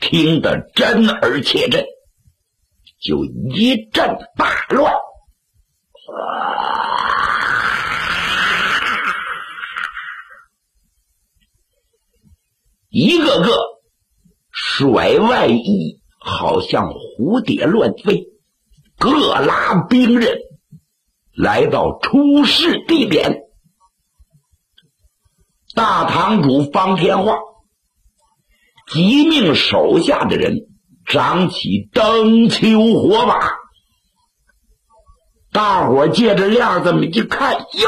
听得震耳切震，就一阵大乱。一个个甩外衣，好像蝴蝶乱飞，各拉兵刃，来到出事地点。大堂主方天化急命手下的人张起灯球火把，大伙借着亮这么一看，哟，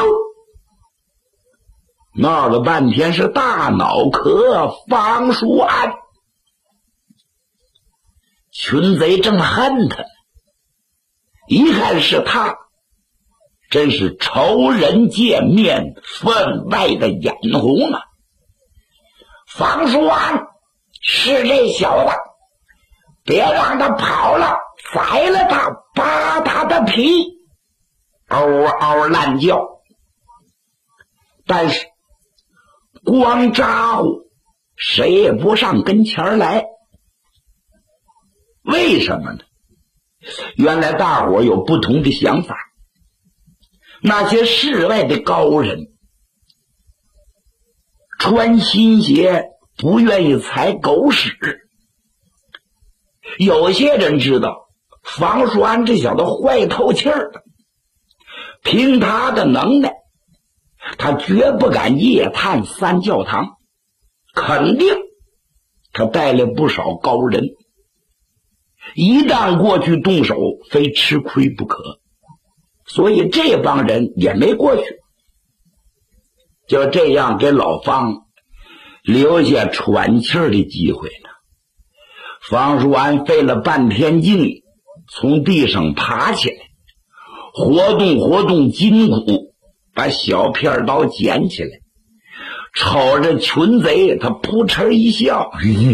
闹了半天是大脑壳方叔安。群贼正恨他，一看是他，真是仇人见面分外的眼红啊！方叔安，是这小子，别让他跑了，宰了他，扒他的皮，嗷嗷乱叫。但是光咋呼，谁也不上跟前来。为什么呢？原来大伙有不同的想法。那些世外的高人穿新鞋不愿意踩狗屎，有些人知道方叔安这小子坏透气儿了，凭他的能耐，他绝不敢夜探三教堂，肯定他带来不少高人，一旦过去动手，非吃亏不可。所以这帮人也没过去，就这样给老方留下喘气儿的机会了。方叔安费了半天劲从地上爬起来，活动筋骨，把小片刀捡起来，瞅着群贼他扑哧一笑